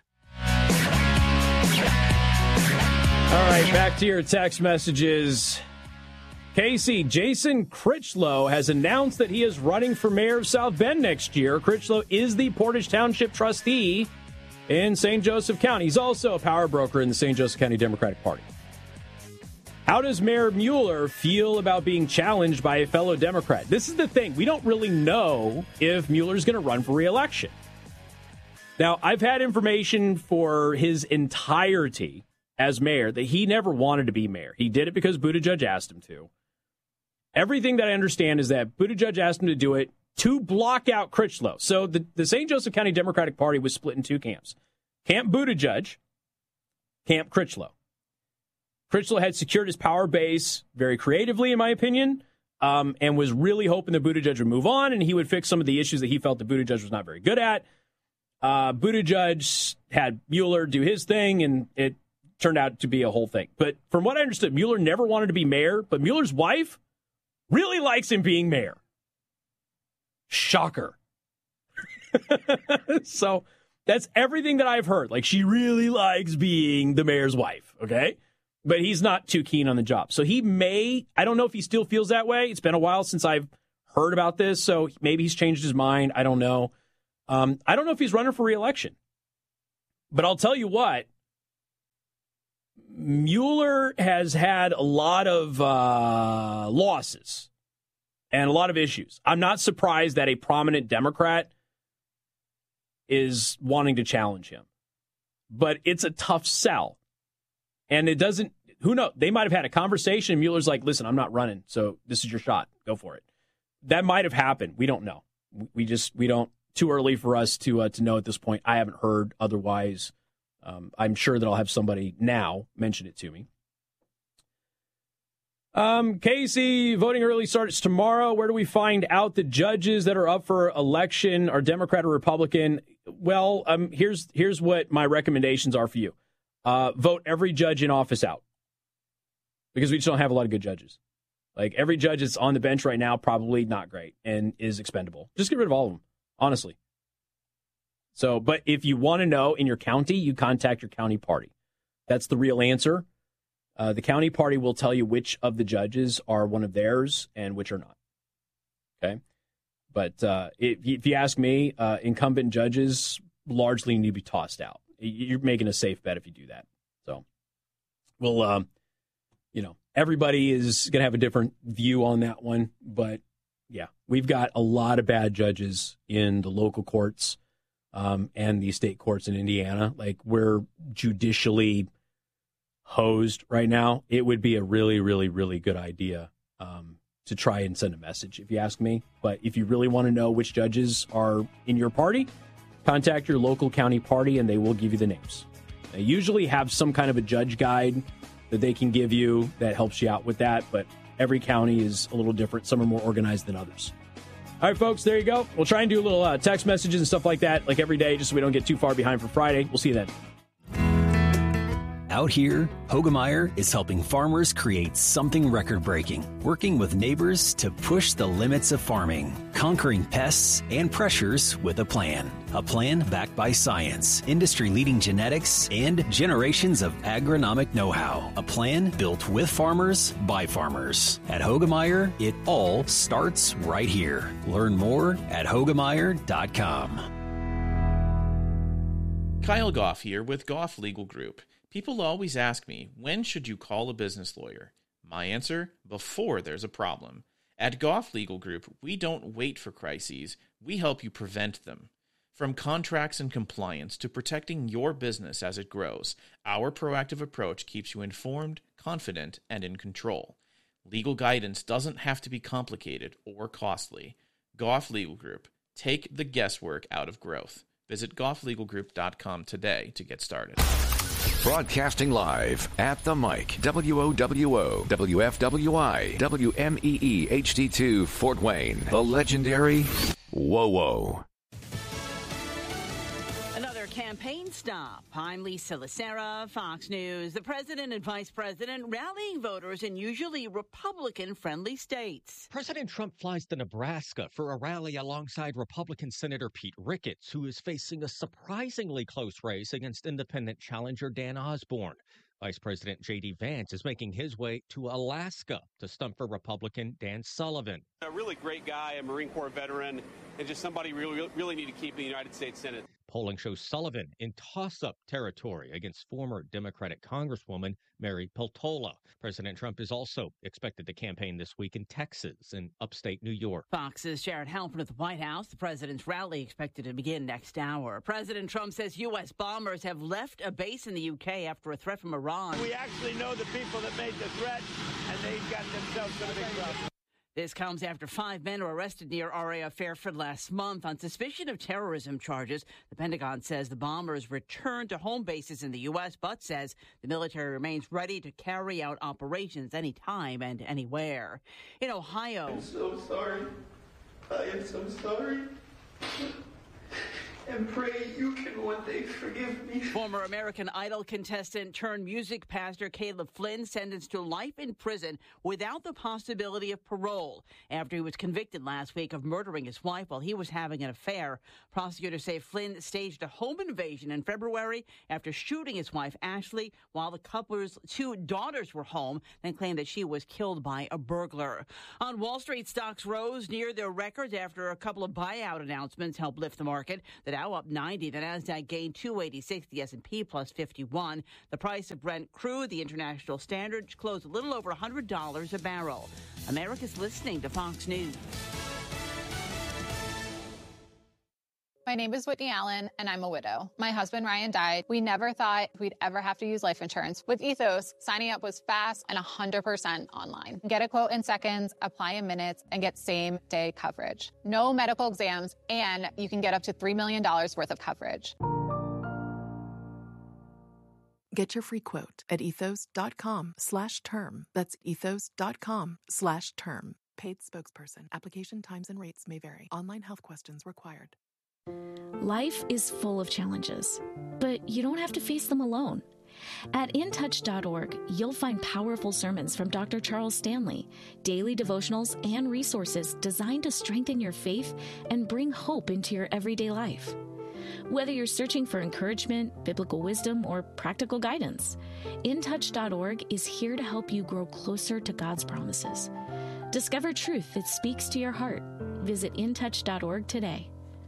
Speaker 1: All right, back to your text messages. Casey, Jason Critchlow has announced that he is running for mayor of South Bend next year. Critchlow is the Portage Township trustee in St. Joseph County. He's also a power broker in the St. Joseph County Democratic Party. How does Mayor Mueller feel about being challenged by a fellow Democrat? This is the thing. We don't really know if Mueller's going to run for re-election. Now, I've had information for his entirety as mayor that he never wanted to be mayor. He did it because Buttigieg asked him to. Everything that I understand is that Buttigieg asked him to do it to block out Critchlow. So the St. Joseph County Democratic Party was split in two camps. Camp Buttigieg, Camp Critchlow. Critchlow had secured his power base very creatively, in my opinion, and was really hoping that Buttigieg would move on and he would fix some of the issues that he felt that Buttigieg was not very good at. Buttigieg had Mueller do his thing, and it turned out to be a whole thing. But from what I understood, Mueller never wanted to be mayor, but Mueller's wife really likes him being mayor. Shocker. So That's everything that I've heard. Like, she really likes being the mayor's wife, okay? But he's not too keen on the job. So he may, I don't know if he still feels that way. It's been a while since I've heard about this, so maybe he's changed his mind. I don't know. I don't know if he's running for re-election. But I'll tell you what, Mueller has had a lot of losses and a lot of issues. I'm not surprised that a prominent Democrat is wanting to challenge him. But it's a tough sell. And it doesn't, who knows? They might have had a conversation and Mueller's like, listen, I'm not running, so this is your shot. Go for it. That might have happened. We don't know. We don't, too early for us to know at this point. I haven't heard otherwise. I'm sure that I'll have somebody now mention it to me. Casey, voting early starts tomorrow. Where do we find out the judges that are up for election are Democrat or Republican? Well, here's what my recommendations are for you. Vote every judge in office out, because we just don't have a lot of good judges. Like, every judge that's on the bench right now, probably not great and is expendable. Just get rid of all of them, honestly. So, but if you want to know in your county, you contact your county party. That's the real answer. The county party will tell you which of the judges are one of theirs and which are not. Okay? But if you ask me, incumbent judges largely need to be tossed out. You're making a safe bet if you do that. So, we'll, everybody is going to have a different view on that one. But, yeah, we've got a lot of bad judges in the local courts and the state courts in Indiana. Like, we're judicially hosed right now. It would be a really, really, really good idea to try and send a message, if you ask me. But if you really want to know which judges are in your party, contact your local county party, and they will give you the names. They usually have some kind of a judge guide that they can give you that helps you out with that, but every county is a little different. Some are more organized than others. All right, folks, there you go. We'll try and do a little text messages and stuff like that, like every day, just so we don't get too far behind for Friday. We'll see you then.
Speaker 10: Out here, Hoegemeyer is helping farmers create something record-breaking, working with neighbors to push the limits of farming, conquering pests and pressures with a plan. A plan backed by science, industry-leading genetics, and generations of agronomic know-how. A plan built with farmers, by farmers. At Hoegemeyer, it all starts right here. Learn more at Hoegemeyer.com.
Speaker 12: Kyle Goff here with Goff Legal Group. People always ask me, when should you call a business lawyer? My answer, before there's a problem. At Goff Legal Group, we don't wait for crises, we help you prevent them. From contracts and compliance to protecting your business as it grows, our proactive approach keeps you informed, confident, and in control. Legal guidance doesn't have to be complicated or costly. Goff Legal Group, take the guesswork out of growth. Visit gofflegalgroup.com today to get started.
Speaker 2: Broadcasting live at the mic, WOWO, WFWI, WMEE HD2 Fort Wayne, the legendary WOWO.
Speaker 13: Another campaign stop. I'm Lisa Lacera, Fox News. The president and vice president rallying voters in usually Republican-friendly states.
Speaker 14: President Trump flies to Nebraska for a rally alongside Republican Senator Pete Ricketts, who is facing a surprisingly close race against independent challenger Dan Osborne. Vice President J.D. Vance is making his way to Alaska to stump for Republican Dan Sullivan.
Speaker 15: A really great guy, a Marine Corps veteran, and just somebody we really need to keep in the United States Senate.
Speaker 14: Polling shows Sullivan in toss-up territory against former Democratic Congresswoman Mary Peltola. President Trump is also expected to campaign this week in Texas and upstate New York.
Speaker 13: Fox's Jared Halpern at the White House. The president's rally expected to begin next hour. President Trump says U.S. bombers have left a base in the U.K. after a threat from Iran.
Speaker 16: We actually know the people that made the threat, and they've got themselves in a big problem.
Speaker 13: This comes after 5 men were arrested near RAF Fairfield last month on suspicion of terrorism charges. The Pentagon says the bombers returned to home bases in the U.S., but says the military remains ready to carry out operations anytime and anywhere. In Ohio...
Speaker 16: I'm so sorry. I am so sorry.
Speaker 3: and pray you can one day forgive me.
Speaker 13: Former American Idol contestant turned music pastor Caleb Flynn sentenced to life in prison without the possibility of parole after he was convicted last week of murdering his wife while he was having an affair. Prosecutors say Flynn staged a home invasion in February after shooting his wife Ashley while the couple's 2 daughters were home, then claimed that she was killed by a burglar. On Wall Street, stocks rose near their records after a couple of buyout announcements helped lift the market. The Dow up 90, the Nasdaq gained 286, the S&P plus 51. The price of Brent crude, the international standard, closed a little over $100 a barrel. America's listening to Fox News.
Speaker 4: My name is Whitney Allen, and I'm a widow. My husband, Ryan, died. We never thought we'd ever have to use life insurance. With Ethos, signing up was fast and 100% online. Get a quote in seconds, apply in minutes, and get same-day coverage. No medical exams, and you can get up to $3 million worth of coverage.
Speaker 11: Get your free quote at ethos.com/term. That's ethos.com/term. Paid spokesperson. Application times and rates may vary. Online health questions required.
Speaker 17: Life is full of challenges, but you don't have to face them alone. At intouch.org, you'll find powerful sermons from Dr. Charles Stanley, daily devotionals, and resources designed to strengthen your faith and bring hope into your everyday life. Whether you're searching for encouragement, biblical wisdom, or practical guidance, intouch.org is here to help you grow closer to God's promises. Discover truth that speaks to your heart. Visit intouch.org today.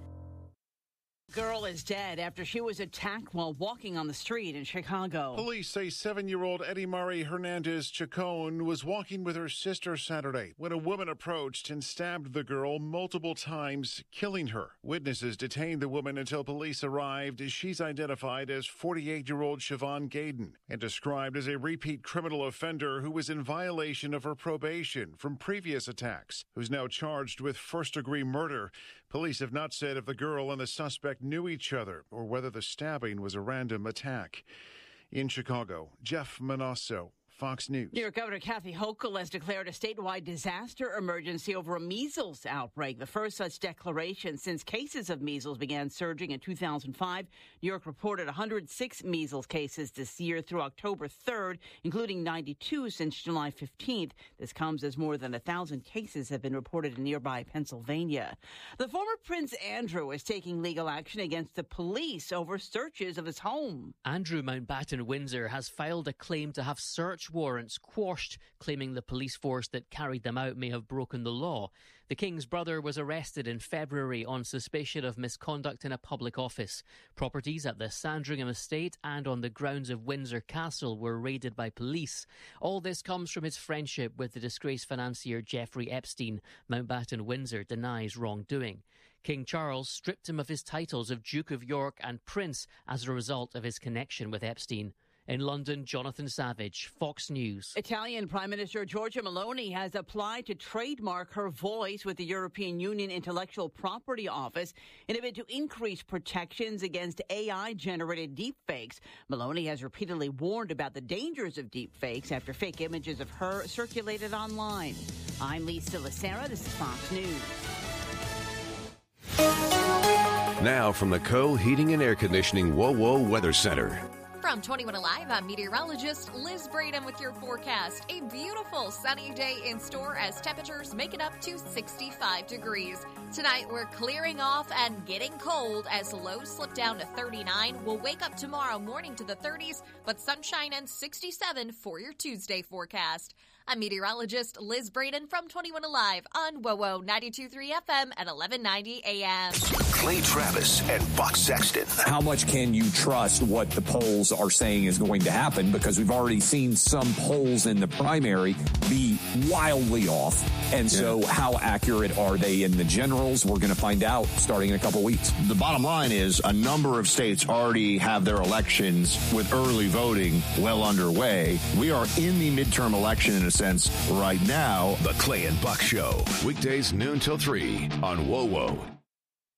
Speaker 13: Girl is dead after she was attacked while walking on the street in Chicago.
Speaker 18: Police say 7-year-old Eddie Marie Hernandez Chacon was walking with her sister Saturday when a woman approached and stabbed the girl multiple times, killing her. Witnesses detained the woman until police arrived. She's identified as 48-year-old Siobhan Gaden and described as a repeat criminal offender who was in violation of her probation from previous attacks, who's now charged with first-degree murder. Police have not said if the girl and the suspect knew each other or whether the stabbing was a random attack. In Chicago, Jeff Manasso, Fox News.
Speaker 13: New York Governor Kathy Hochul has declared a statewide disaster emergency over a measles outbreak, the first such declaration since cases of measles began surging in 2005. New York reported 106 measles cases this year through October 3rd, including 92 since July 15th. This comes as more than 1,000 cases have been reported in nearby Pennsylvania. The former Prince Andrew is taking legal action against the police over searches of his home.
Speaker 19: Andrew Mountbatten Windsor has filed a claim to have search warrants quashed, claiming the police force that carried them out may have broken the law. The King's brother was arrested in February on suspicion of misconduct in a public office. Properties at the Sandringham estate and on the grounds of Windsor Castle were raided by police. All this comes from his friendship with the disgraced financier Jeffrey Epstein. Mountbatten Windsor denies wrongdoing. King Charles stripped him of his titles of Duke of York and Prince as a result of his connection with Epstein. In London, Jonathan Savage, Fox News.
Speaker 13: Italian Prime Minister Giorgia Meloni has applied to trademark her voice with the European Union Intellectual Property Office in a bid to increase protections against AI-generated deepfakes. Meloni has repeatedly warned about the dangers of deepfakes after fake images of her circulated online. I'm Lisa Lacera. This is Fox News.
Speaker 2: Now from the Co Heating and Air Conditioning WOWO Weather Center.
Speaker 20: From 21 Alive, I'm meteorologist Liz Braden with your forecast. A beautiful sunny day in store as temperatures make it up to 65 degrees. Tonight, we're clearing off and getting cold as lows slip down to 39. We'll wake up tomorrow morning to the 30s, but sunshine and 67 for your Tuesday forecast. I'm meteorologist Liz Braden from 21 Alive on WOWO 92.3 FM at 1190 AM.
Speaker 21: Clay Travis and Buck Sexton.
Speaker 22: How much can you trust what the polls are saying is going to happen? Because we've already seen some polls in the primary be wildly off. And so how accurate are they in the generals? We're going to find out starting in a couple weeks.
Speaker 23: The bottom line is a number of states already have their elections with early voting well underway. We are in the midterm election in a sense right now.
Speaker 2: The Clay and Buck Show. Weekdays noon till 3 on WOWO.